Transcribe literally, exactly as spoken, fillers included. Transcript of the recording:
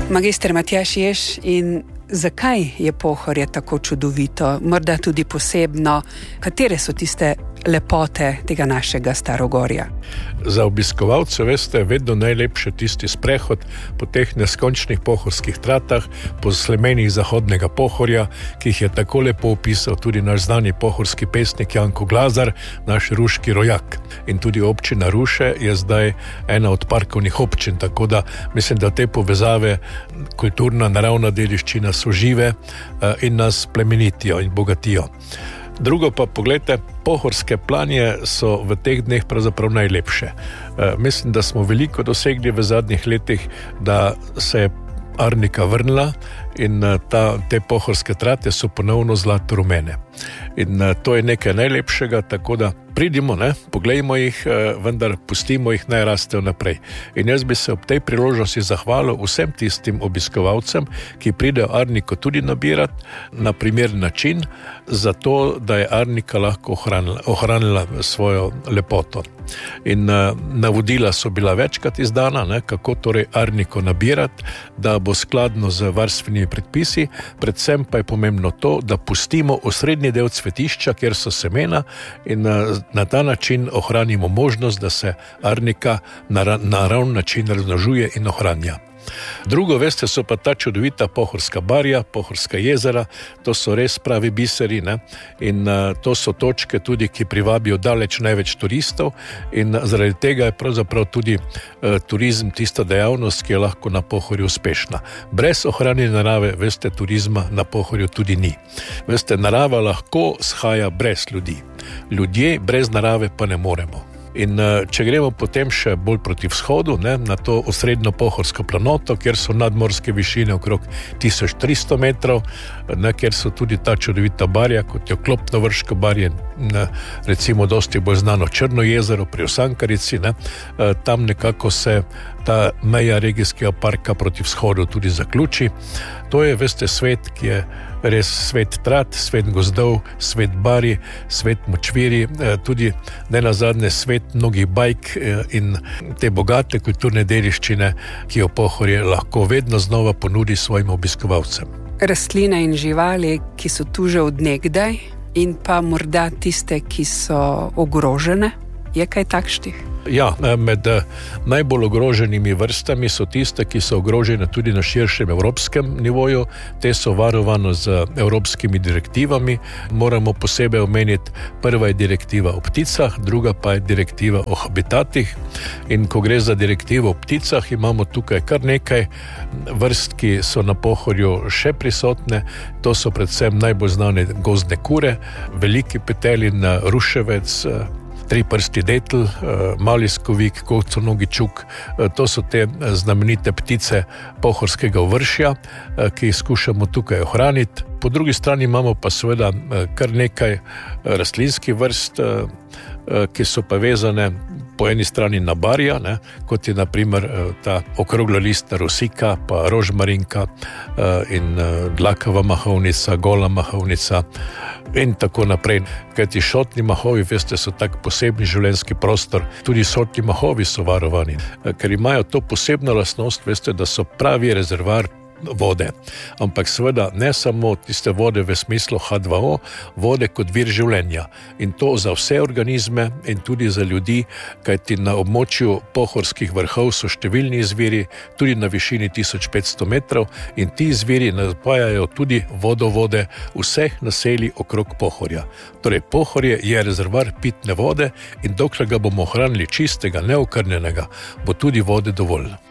Magister Matjaž Jež, in zakaj je Pohorje tako čudovito, morda tudi posebno? Katere so tiste lepote tega našega Starogorja? Za obiskovalce, veste, vedno najlepše tisti sprehod po teh neskončnih pohorskih tratah, po slemenih zahodnega Pohorja, ki jih je tako lepo opisal tudi naš znani pohorski pesnik Janko Glazar, naš ruški rojak. In tudi občina Ruše je zdaj ena od parkovnih občin, tako da mislim, da te povezave, kulturna, naravna dediščina so žive in nas plemenitijo in bogatijo. Drugo pa, pogledajte, pohorske planje so v teh dneh pravzaprav najlepše. E, mislim, da smo veliko dosegli v zadnjih letih, da se je Arnika vrnila in ta, te pohorske trate so ponovno zlato rumene. In to je nekaj najlepšega, tako da pridimo, ne, poglejmo jih, vendar pustimo jih naj rastejo naprej. In jaz bi se ob tej priložnosti zahvalil vsem tistim obiskovalcem, ki pridejo Arniko tudi nabirati na primeren način, zato da je Arnika lahko ohranila, ohranila svojo lepoto. In uh, navodila so bila večkrat izdana, ne, kako torej Arniko nabirati, da bo skladno z varstvenimi predpisi, predvsem pa je pomembno to, da pustimo osrednji del cvetišča, kjer so semena, in uh, na ta način ohranimo možnost, da se Arnika na naravn način razmnožuje in ohranja. Drugo, veste, so pa ta čudovita pohorska barja, pohorska jezera, to so res pravi biseri, ne? In uh, to so točke tudi, ki privabijo daleč največ turistov, in zaradi tega je pravzaprav tudi uh, turizem tista dejavnost, ki je lahko na Pohorju uspešna. Brez ohranjene narave, veste, turizma na Pohorju tudi ni. Veste, narava lahko shaja brez ljudi. Ljudje brez narave pa ne moremo. In če gremo potem še bolj proti vzhodu, ne, na to osrednjo pohorsko planoto, kjer so nadmorske višine okrog tisoč tristo metrov, ne, kjer so tudi ta čudovita barja, kot je Klopno-Vrško barje, ne, recimo dosti bolj znano Črno jezero pri Osankarici, ne, tam nekako se ta meja regijskega parka proti vzhodu tudi zaključi. To je, veste, svet, ki je res svet trat, svet gozdov, svet bari, svet močviri, tudi nenazadnje svet mnogih bajk in te bogate kulturne dediščine, ki jo Pohorje lahko vedno znova ponudi svojim obiskovalcem. Rastline in živali, ki so tu že od nekdaj, in pa morda tiste, ki so ogrožene, je kaj takšnih? Ja, med najbolj ogroženimi vrstami so tiste, ki so ogrožene tudi na širšem evropskem nivoju. Te so varovane z evropskimi direktivami. Moramo posebej omeniti, prva je direktiva o pticah, druga pa je direktiva o habitatih. In ko gre za direktivo o pticah, imamo tukaj kar nekaj vrst, ki so na Pohorju še prisotne. To so predvsem najbolj znane gozdne kure, veliki petelin, ruševec, triprsti detel, mali skovik, kovconogi čuk. To so te znamenite ptice pohorskega ovršja, ki jih skušamo tukaj ohraniti. Po drugi strani imamo pa seveda kar nekaj rastlinskih vrst, ki so pa vezane po eni strani na barja, ne, kot je na primer ta okroglolistna rosika, pa rožmarinka in dlakava mahovnica, gola mahovnica in tako naprej. Kajti šotni mahovi, veste, so tak posebni življenjski prostor, tudi šotni mahovi so varovani, ker imajo to posebno lastnost, veste, da so pravi rezervar vode. Ampak seveda ne samo tiste vode v smislu H dva O, vode kot vir življenja. In to za vse organizme in tudi za ljudi, kajti na območju pohorskih vrhov so številni izviri, tudi na višini tisoč petsto metrov, in ti izviri napajajo tudi vodovode vseh naselij okrog Pohorja. Torej, Pohorje je rezervar pitne vode in dokler ga bomo ohranili čistega, neokrnjenega, bo tudi vode dovolj.